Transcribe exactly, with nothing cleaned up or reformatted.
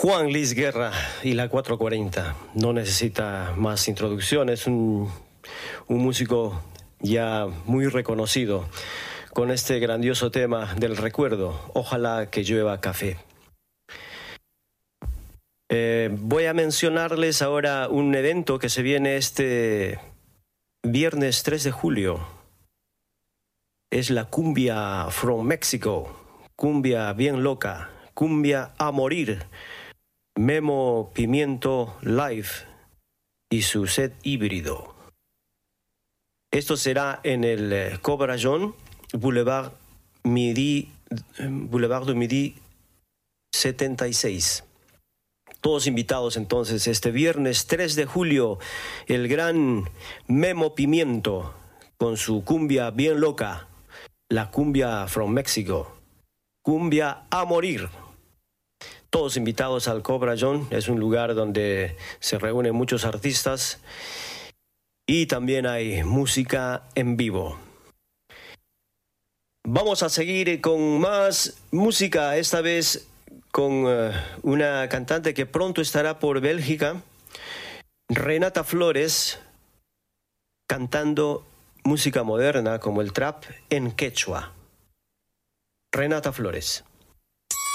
Juan Luis Guerra y la cuatrocientos cuarenta. No necesita más introducción, es un, un músico ya muy reconocido con este grandioso tema del recuerdo, Ojalá que llueva café. Eh, voy a mencionarles ahora un evento que se viene este viernes tres de julio. Es la cumbia from Mexico, cumbia bien loca, cumbia a morir. Memo Pimiento Live y su set híbrido. Esto será en el Cobra John, Boulevard Midi, Boulevard de Midi setenta y seis. Todos invitados entonces este viernes tres de julio, el gran Memo Pimiento con su cumbia bien loca, la cumbia from Mexico, cumbia a morir. Todos invitados al Cobra John, es un lugar donde se reúnen muchos artistas y también hay música en vivo. Vamos a seguir con más música, esta vez con uh, una cantante que pronto estará por Bélgica, Renata Flores, cantando música moderna como el trap en quechua. Renata Flores.